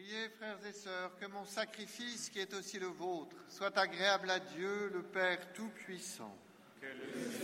Priez, frères et sœurs, que mon sacrifice, qui est aussi le vôtre, soit agréable à Dieu, le Père Tout-Puissant. Que le